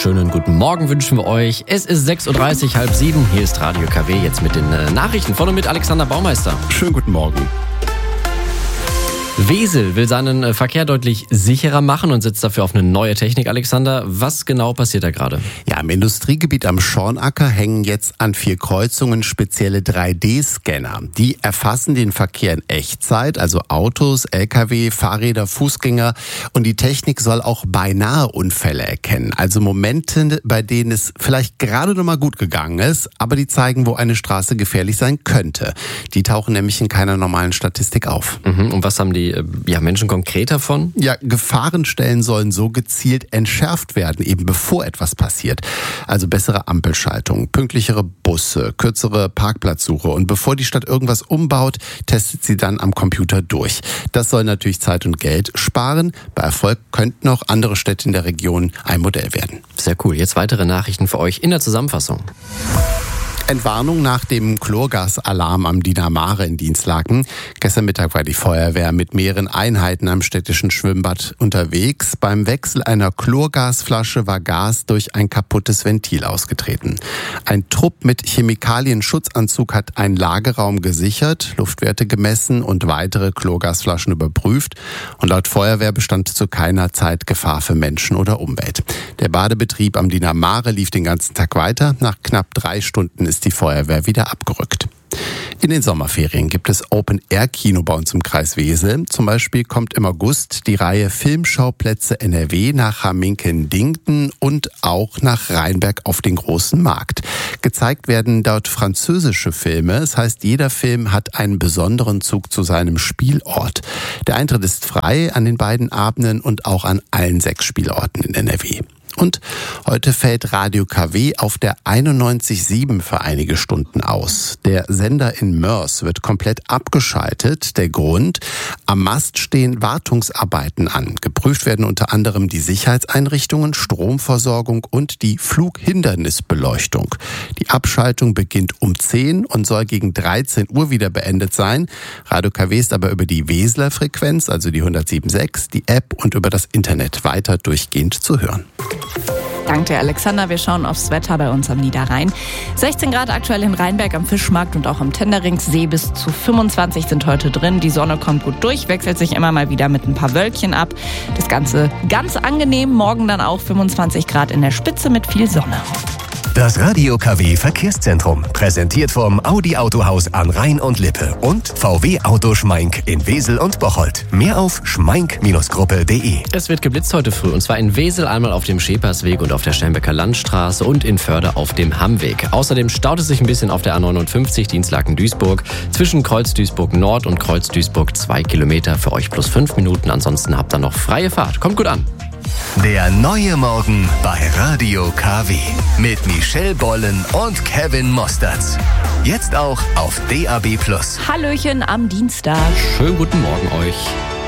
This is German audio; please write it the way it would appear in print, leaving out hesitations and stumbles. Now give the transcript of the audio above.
schönen guten Morgen wünschen wir euch. Es ist 6.30 Uhr, 6:30. Hier ist Radio KW jetzt mit den Nachrichten von und mit Alexander Baumeister. Schönen guten Morgen. Wesel will seinen Verkehr deutlich sicherer machen und setzt dafür auf eine neue Technik. Alexander, was genau passiert da gerade? Ja, im Industriegebiet am Schornacker hängen jetzt an 4 Kreuzungen spezielle 3D-Scanner. Die erfassen den Verkehr in Echtzeit, also Autos, Lkw, Fahrräder, Fußgänger. Und die Technik soll auch beinahe Unfälle erkennen. Also Momente, bei denen es vielleicht gerade noch mal gut gegangen ist, aber die zeigen, wo eine Straße gefährlich sein könnte. Die tauchen nämlich in keiner normalen Statistik auf. Und was haben die Menschen konkret davon? Ja, Gefahrenstellen sollen so gezielt entschärft werden, eben bevor etwas passiert. Also bessere Ampelschaltung, pünktlichere Busse, kürzere Parkplatzsuche. Und bevor die Stadt irgendwas umbaut, testet sie dann am Computer durch. Das soll natürlich Zeit und Geld sparen. Bei Erfolg könnten auch andere Städte in der Region ein Modell werden. Sehr cool. Jetzt weitere Nachrichten für euch in der Zusammenfassung. Entwarnung nach dem Chlorgasalarm am Dinamare in Dinslaken. Gestern Mittag war die Feuerwehr mit mehreren Einheiten am städtischen Schwimmbad unterwegs. Beim Wechsel einer Chlorgasflasche war Gas durch ein kaputtes Ventil ausgetreten. Ein Trupp mit Chemikalienschutzanzug hat einen Lagerraum gesichert, Luftwerte gemessen und weitere Chlorgasflaschen überprüft. Und laut Feuerwehr bestand zu keiner Zeit Gefahr für Menschen oder Umwelt. Der Badebetrieb am Dinamare lief den ganzen Tag weiter. Nach knapp 3 Stunden ist die Feuerwehr wieder abgerückt. In den Sommerferien gibt es Open-Air-Kino bei uns im Kreis Wesel. Zum Beispiel kommt im August die Reihe Filmschauplätze NRW nach Hamminkeln-Dingten und auch nach Rheinberg auf den großen Markt. Gezeigt werden dort französische Filme. Das heißt, jeder Film hat einen besonderen Zug zu seinem Spielort. Der Eintritt ist frei an den beiden Abenden und auch an allen 6 Spielorten in NRW. Und heute fällt Radio KW auf der 91.7 für einige Stunden aus. Der Sender in Mörs wird komplett abgeschaltet. Der Grund: am Mast stehen Wartungsarbeiten an. Geprüft werden unter anderem die Sicherheitseinrichtungen, Stromversorgung und die Flughindernisbeleuchtung. Die Abschaltung beginnt um 10 und soll gegen 13 Uhr wieder beendet sein. Radio KW ist aber über die Weseler Frequenz, also die 107.6, die App und über das Internet weiter durchgehend zu hören. Danke, Alexander. Wir schauen aufs Wetter bei uns am Niederrhein. 16 Grad aktuell in Rheinberg am Fischmarkt und auch am Tenderingsee. Bis zu 25 sind heute drin. Die Sonne kommt gut durch, wechselt sich immer mal wieder mit ein paar Wölkchen ab. Das Ganze ganz angenehm. Morgen dann auch 25 Grad in der Spitze mit viel Sonne. Das Radio KW Verkehrszentrum, präsentiert vom Audi Autohaus an Rhein und Lippe und VW Auto Schmeink in Wesel und Bocholt. Mehr auf schmeink-gruppe.de. Es wird geblitzt heute früh und zwar in Wesel einmal auf dem Schepersweg und auf der Sternbecker Landstraße und in Förde auf dem Hammweg. Außerdem staut es sich ein bisschen auf der A59 Dinslaken-Duisburg zwischen Kreuz Duisburg Nord und Kreuz Duisburg 2 Kilometer. Für euch plus 5 Minuten. Ansonsten habt ihr noch freie Fahrt. Kommt gut an. Der neue Morgen bei Radio KW mit Michelle Bollen und Kevin Mosterz. Jetzt auch auf DAB+. Hallöchen am Dienstag. Schönen guten Morgen euch.